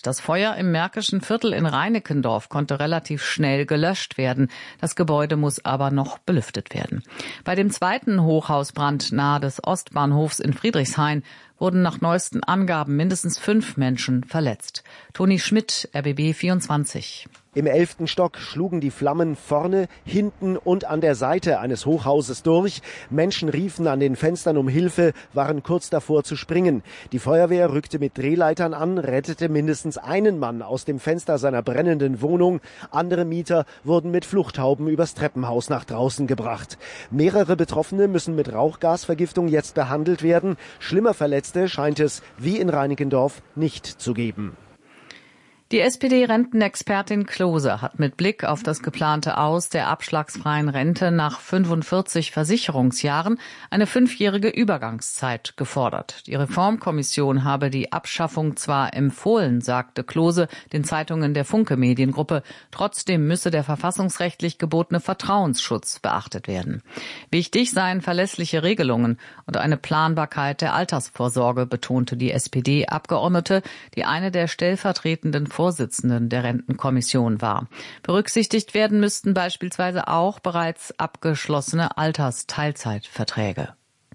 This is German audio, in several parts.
Das Feuer im Märkischen Viertel in Reinickendorf konnte relativ schnell gelöscht werden. Das Gebäude muss aber noch belüftet werden. Bei dem zweiten Hochhausbrand nahe des Ostbahnhofs in Friedrichshain wurden nach neuesten Angaben mindestens 5 Menschen verletzt. Toni Schmidt, RBB 24. Im 11. Stock schlugen die Flammen vorne, hinten und an der Seite eines Hochhauses durch. Menschen riefen an den Fenstern um Hilfe, waren kurz davor zu springen. Die Feuerwehr rückte mit Drehleitern an, rettete mindestens einen Mann aus dem Fenster seiner brennenden Wohnung. Andere Mieter wurden mit Fluchthauben übers Treppenhaus nach draußen gebracht. Mehrere Betroffene müssen mit Rauchgasvergiftung jetzt behandelt werden. Schlimmer Verletzte scheint es, wie in Reinickendorf, nicht zu geben. Die SPD-Rentenexpertin Klose hat mit Blick auf das geplante Aus der abschlagsfreien Rente nach 45 Versicherungsjahren eine 5-jährige Übergangszeit gefordert. Die Reformkommission habe die Abschaffung zwar empfohlen, sagte Klose den Zeitungen der Funke Mediengruppe, trotzdem müsse der verfassungsrechtlich gebotene Vertrauensschutz beachtet werden. Wichtig seien verlässliche Regelungen und eine Planbarkeit der Altersvorsorge, betonte die SPD-Abgeordnete, die eine der stellvertretenden Vorsitzenden der Rentenkommission war. Berücksichtigt werden müssten beispielsweise auch bereits abgeschlossene Altersteilzeitverträge.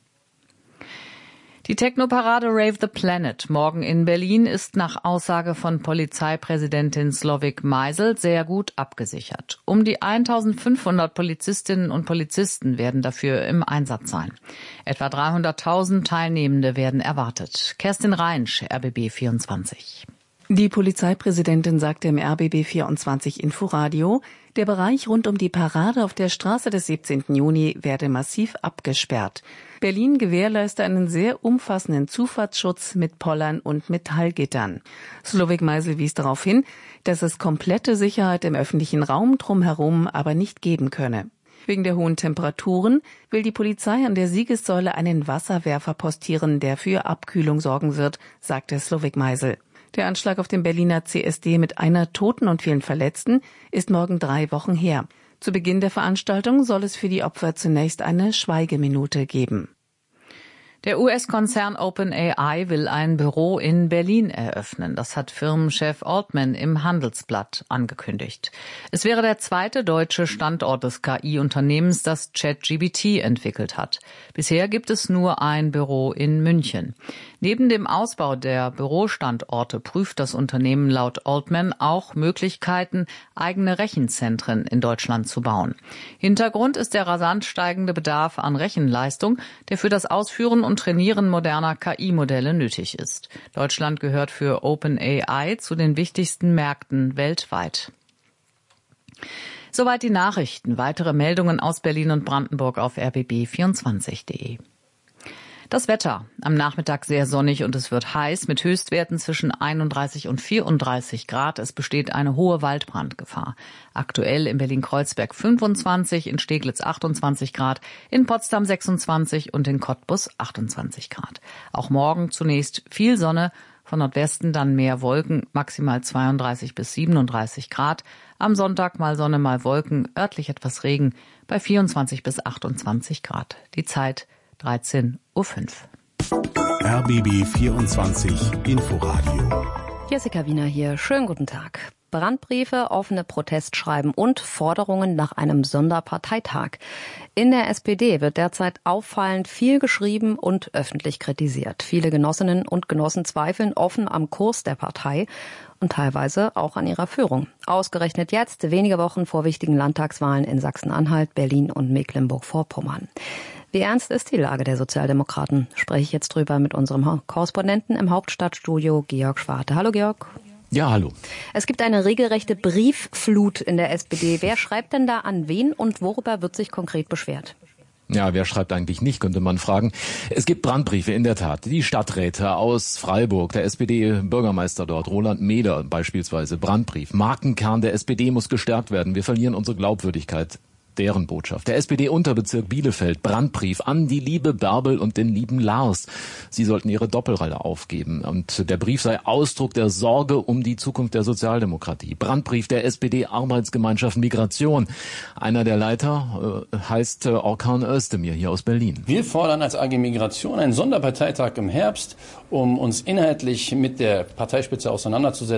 Die Technoparade Rave the Planet morgen in Berlin ist nach Aussage von Polizeipräsidentin Slowik Meisel sehr gut abgesichert. Um die 1500 Polizistinnen und Polizisten werden dafür im Einsatz sein. Etwa 300.000 Teilnehmende werden erwartet. Kerstin Reinsch, RBB 24. Die Polizeipräsidentin sagte im RBB 24 Inforadio, der Bereich rund um die Parade auf der Straße des 17. Juni werde massiv abgesperrt. Berlin gewährleiste einen sehr umfassenden Zufahrtsschutz mit Pollern und Metallgittern. Slowik Meisel wies darauf hin, dass es komplette Sicherheit im öffentlichen Raum drumherum aber nicht geben könne. Wegen der hohen Temperaturen will die Polizei an der Siegessäule einen Wasserwerfer postieren, der für Abkühlung sorgen wird, sagte Slowik Meisel. Der Anschlag auf dem Berliner CSD mit einer Toten und vielen Verletzten ist morgen 3 Wochen her. Zu Beginn der Veranstaltung soll es für die Opfer zunächst eine Schweigeminute geben. Der US-Konzern OpenAI will ein Büro in Berlin eröffnen. Das hat Firmenchef Altman im Handelsblatt angekündigt. Es wäre der zweite deutsche Standort des KI-Unternehmens, das ChatGPT entwickelt hat. Bisher gibt es nur ein Büro in München. Neben dem Ausbau der Bürostandorte prüft das Unternehmen laut Altman auch Möglichkeiten, eigene Rechenzentren in Deutschland zu bauen. Hintergrund ist der rasant steigende Bedarf an Rechenleistung, der für das Ausführen und Trainieren moderner KI-Modelle nötig ist. Deutschland gehört für OpenAI zu den wichtigsten Märkten weltweit. Soweit die Nachrichten. Weitere Meldungen aus Berlin und Brandenburg auf rbb24.de. Das Wetter. Am Nachmittag sehr sonnig und es wird heiß mit Höchstwerten zwischen 31 und 34 Grad. Es besteht eine hohe Waldbrandgefahr. Aktuell in Berlin-Kreuzberg 25, in Steglitz 28 Grad, in Potsdam 26 und in Cottbus 28 Grad. Auch morgen zunächst viel Sonne, von Nordwesten dann mehr Wolken, maximal 32 bis 37 Grad. Am Sonntag mal Sonne, mal Wolken, örtlich etwas Regen bei 24 bis 28 Grad. Die Zeit 13:05 Uhr. RBB 24 Inforadio. Jessica Wiener hier. Schönen guten Tag. Brandbriefe, offene Protestschreiben und Forderungen nach einem Sonderparteitag. In der SPD wird derzeit auffallend viel geschrieben und öffentlich kritisiert. Viele Genossinnen und Genossen zweifeln offen am Kurs der Partei und teilweise auch an ihrer Führung. Ausgerechnet jetzt, wenige Wochen vor wichtigen Landtagswahlen in Sachsen-Anhalt, Berlin und Mecklenburg-Vorpommern. Wie ernst ist die Lage der Sozialdemokraten? Spreche ich jetzt drüber mit unserem Korrespondenten im Hauptstadtstudio, Georg Schwarte. Hallo Georg. Ja, hallo. Es gibt eine regelrechte Briefflut in der SPD. Wer schreibt denn da an wen und worüber wird sich konkret beschwert? Ja, wer schreibt eigentlich nicht, könnte man fragen. Es gibt Brandbriefe, in der Tat. Die Stadträte aus Freiburg, der SPD-Bürgermeister dort, Roland Meder beispielsweise, Brandbrief. Markenkern der SPD muss gestärkt werden. Wir verlieren unsere Glaubwürdigkeit. Deren Botschaft. Der SPD-Unterbezirk Bielefeld, Brandbrief an die liebe Bärbel und den lieben Lars. Sie sollten ihre Doppelrolle aufgeben. Und der Brief sei Ausdruck der Sorge um die Zukunft der Sozialdemokratie. Brandbrief der SPD-Arbeitsgemeinschaft Migration. Einer der Leiter heißt Orkan Özdemir hier aus Berlin. Wir fordern als AG Migration einen Sonderparteitag im Herbst, um uns inhaltlich mit der Parteispitze auseinanderzusetzen.